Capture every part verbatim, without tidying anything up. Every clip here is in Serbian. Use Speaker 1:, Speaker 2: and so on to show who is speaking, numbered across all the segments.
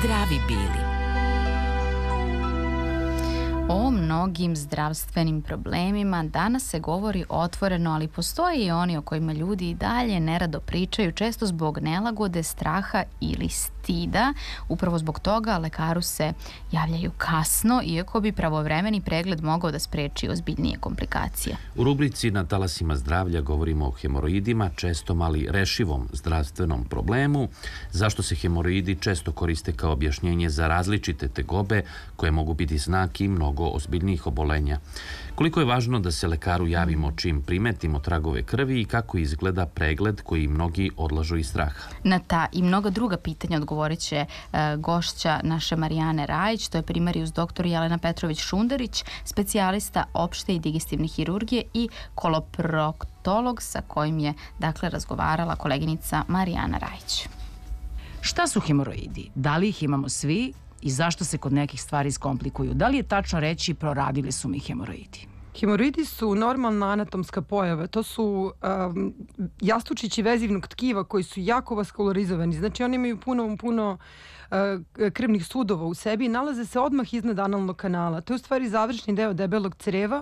Speaker 1: zdravi bili.
Speaker 2: O mnogim zdravstvenim problemima danas se govori otvoreno, ali postoje i oni o kojima ljudi i dalje nerado pričaju, često zbog nelagode, straha ili stida. Upravo zbog toga lekaru se javljaju kasno, iako bi pravovremeni pregled mogao da spreči ozbiljnije komplikacije.
Speaker 3: U rubrici Na talasima zdravlja govorimo o hemoroidima, čestom ali rešivom zdravstvenom problemu, zašto se hemoroidi često koriste kao objašnjenje za različite tegobe koje mogu biti znak i mnogo ozbiljnijih obolenja. Koliko je važno da se lekaru javimo čim primetimo tragove krvi i kako izgleda pregled koji mnogi odlažu iz straha.
Speaker 2: Na ta i mnoga druga pitanja odgovorit će e, gošća naše Marijane Rajić, to je primarijus doktor Jelena Petrović-Šunderić, specijalista opšte i digestivne hirurgije i koloproktolog sa kojim je dakle razgovarala koleginica Marijana Rajić.
Speaker 1: Šta su hemoroidi? Da li ih imamo svi? I zašto se kod nekih stvari iskomplikuju? Da li je tačno reći proradili su mi hemoroidi?
Speaker 4: Hemoroidi su normalna anatomska pojava. To su um, jastučići vezivnog tkiva koji su jako vaskularizovani. Znači oni imaju puno, puno uh, krvnih sudova u sebi i nalaze se odmah iznad analnog kanala. To je u stvari završni deo debelog creva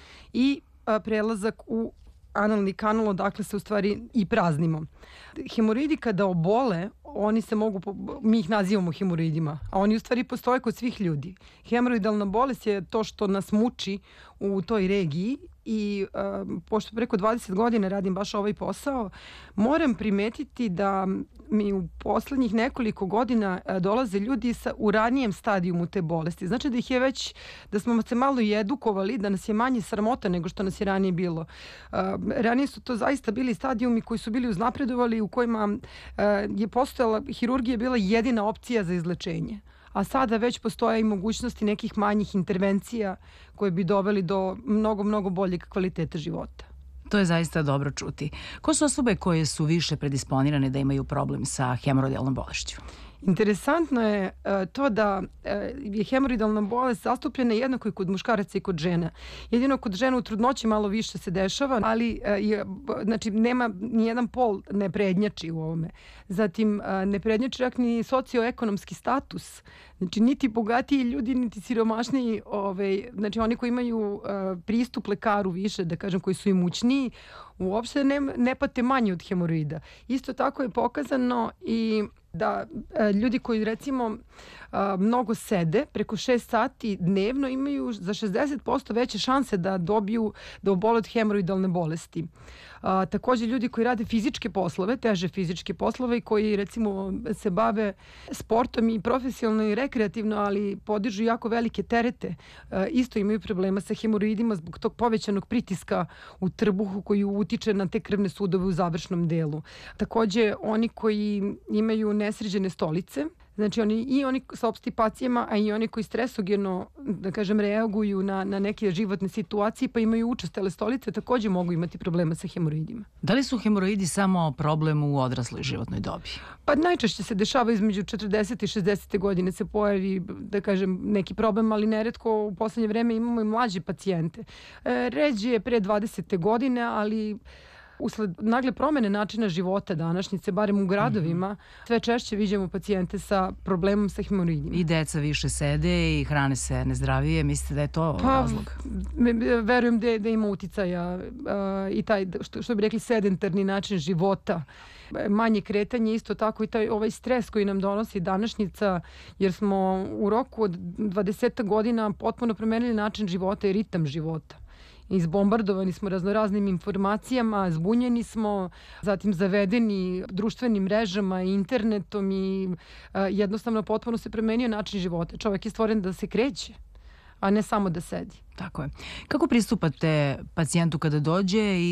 Speaker 4: i uh, prelazak u analni kanal, odakle se u stvari i praznimo. Hemoroidi kada obole, oni se mogu, mi ih nazivamo hemoroidima, a oni u stvari postoje kod svih ljudi. Hemoroidalna bolest je to što nas muči u toj regiji i um, pošto preko dvadeset godina radim baš ovaj posao, moram primetiti da mi u poslednjih nekoliko godina uh, dolaze ljudi sa, u ranijem stadijumu te bolesti. Znači da ih je već, da smo se malo i edukovali, da nas je manje sramota nego što nas je ranije bilo. Uh, ranije su to zaista bili stadijumi koji su bili uznapredovali, u kojima uh, je postojala, hirurgija bila jedina opcija za izlečenje. A sada već postoje i mogućnosti nekih manjih intervencija koje bi doveli do mnogo, mnogo boljeg kvaliteta života.
Speaker 1: To je zaista dobro čuti. Ko su osobe koje su više predisponirane da imaju problem sa hemoroidalnom bolešću?
Speaker 4: Interesantno je uh, to da uh, je hemoroidalna bolest zastupljena jednako i kod muškaraca i kod žena. Jedino kod žena u trudnoći malo više se dešava, ali uh, je, znači, nema nijedan pol ne prednjači u ovome. Zatim uh, ne prednjači čak ni socioekonomski status. Znači niti bogatiji ljudi, niti siromašniji, ovaj, znači oni koji imaju uh, pristup lekaru više, da kažem, koji su imućniji, uopšte ne, ne pate manje od hemoroida. Isto tako je pokazano i da e, ljudi koji recimo a, mnogo sede preko šest sati dnevno imaju za šezdeset posto veće šanse da dobiju, da obole od hemoroidalne bolesti. A, takođe ljudi koji rade fizičke poslove, teže fizičke poslove i koji recimo se bave sportom i profesionalno i rekreativno, ali podižu jako velike terete, a, isto imaju problema sa hemoroidima zbog tog povećanog pritiska u trbuhu koji utiče na te krvne sudove u završnom delu. Takođe oni koji imaju nesređene stolice, znači oni, i oni sa opstipacijama, a i oni koji stresogeno, da kažem, reaguju na, na neke životne situacije pa imaju učestale stolice, takođe mogu imati problema sa hemoroidima.
Speaker 1: Da li su hemoroidi samo problem u odrasloj životnoj dobi?
Speaker 4: Pa najčešće se dešava između četrdesete i šezdesete godine se pojavi, da kažem, neki problem, ali neretko u poslednje vreme imamo i mlađe pacijente. E, ređe je pre dvadesete godine, ali usled nagle promene načina života današnjice, barem u gradovima, mm-hmm. sve češće viđamo pacijente sa problemom sa hemoroidima.
Speaker 1: I deca više sede i hrane se nezdravije. Mislite da je to
Speaker 4: pa,
Speaker 1: razlog?
Speaker 4: Verujem da, da ima uticaja uh, i taj, što, što bi rekli, sedentarni način života. Manje kretanje, isto tako i taj ovaj stres koji nam donosi današnjica, jer smo u roku od dvadeset godina potpuno promenili način života i ritam života. Izbombardovani smo raznoraznim informacijama, zbunjeni smo, zatim zavedeni društvenim mrežama i internetom i uh, jednostavno potpuno se promenio način života. Čovjek je stvoren da se kreće, a ne samo da sedi.
Speaker 1: Tako je. Kako pristupate pacijentu kada dođe i